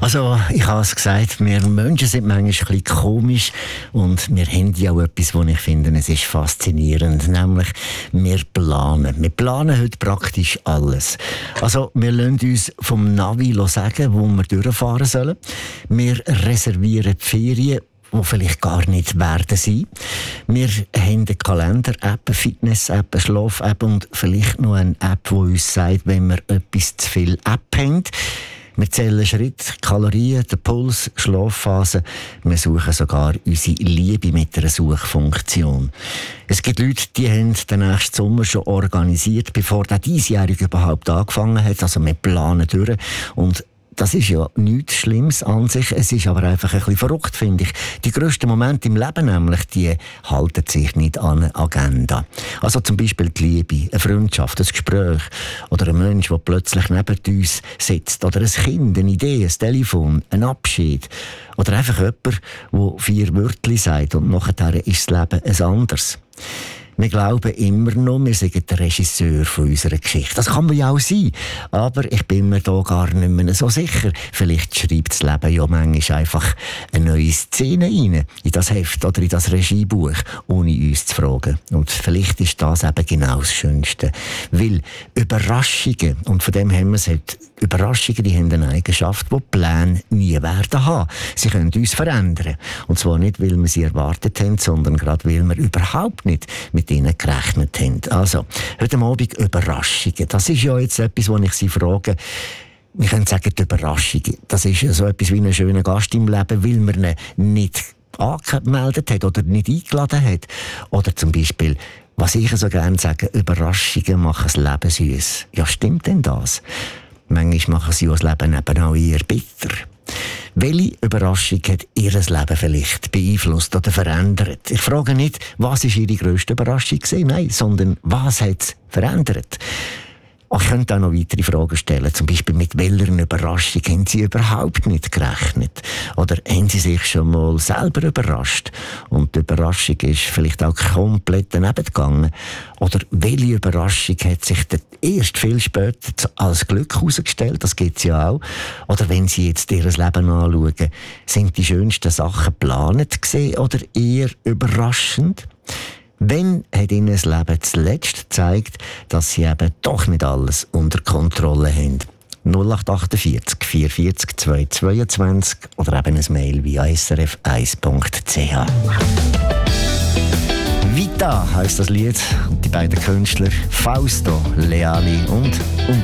Also, ich habe es gesagt, wir Menschen sind manchmal ein bisschen komisch und wir haben ja auch etwas, was ich finde, es ist faszinierend, nämlich wir planen. Wir planen heute praktisch alles. Also, wir lassen uns vom Navi sagen, wo wir durchfahren sollen. Wir reservieren die Ferien, die vielleicht gar nicht werden sein. Wir haben eine Kalender-App, eine Fitness-App, eine Schlaf-App und vielleicht noch eine App, die uns sagt, wenn wir etwas zu viel App haben. Wir zählen Schritt, Kalorien, den Puls, Schlafphase. Wir suchen sogar unsere Liebe mit einer Suchfunktion. Es gibt Leute, die haben den nächsten Sommer schon organisiert, bevor der diesjährige überhaupt angefangen hat. Also wir planen durch. Und das ist ja nichts Schlimmes an sich. Es ist aber einfach ein bisschen verrückt, finde ich. Die grössten Momente im Leben nämlich, die halten sich nicht an eine Agenda. Also zum Beispiel die Liebe, eine Freundschaft, ein Gespräch oder ein Mensch, der plötzlich neben uns sitzt. Oder ein Kind, eine Idee, ein Telefon, ein Abschied. Oder einfach jemand, der 4 Wörter sagt und nachher ist das Leben ein anderes. Wir glauben immer noch, wir sind der Regisseur von unserer Geschichte. Das kann man ja auch sein. Aber ich bin mir da gar nicht mehr so sicher. Vielleicht schreibt das Leben ja manchmal einfach eine neue Szene rein, in das Heft oder in das Regiebuch, ohne uns zu fragen. Und vielleicht ist das eben genau das Schönste. Weil Überraschungen, und von dem haben wir es heute, Überraschungen, die haben eine Eigenschaft, die Pläne nie werden haben. Sie können uns verändern. Und zwar nicht, weil wir sie erwartet haben, sondern gerade, weil wir überhaupt nicht mit ihnen gerechnet haben. Also, heute Abend Überraschungen. Das ist ja jetzt etwas, wo ich Sie frage. Wir können sagen, die Überraschungen. Das ist ja so etwas wie ein schöner Gast im Leben, weil man ihn nicht angemeldet hat oder nicht eingeladen hat. Oder zum Beispiel, was ich so gerne sage, Überraschungen machen das Leben süß. Ja, stimmt denn das? Manchmal machen sie das Leben eben auch eher bitter. Welche Überraschung hat Ihr Leben vielleicht beeinflusst oder verändert? Ich frage nicht, was ist Ihre grösste Überraschung gewesen? Nein, sondern was hat es verändert? Ich könnte auch noch weitere Fragen stellen. Zum Beispiel, mit welcher Überraschung haben Sie überhaupt nicht gerechnet? Oder haben Sie sich schon mal selber überrascht? Und die Überraschung ist vielleicht auch komplett daneben gegangen. Oder welche Überraschung hat sich erst viel später als Glück herausgestellt? Das gibt es ja auch. Oder wenn Sie jetzt Ihr Leben anschauen, sind die schönsten Sachen geplant gewesen oder eher überraschend? Wann hat Ihnen das Leben zuletzt gezeigt, dass Sie eben doch nicht alles unter Kontrolle haben? 0848 440 222 oder eben ein Mail via srf1.ch. Vita heisst das Lied und die beiden Künstler Fausto Leali und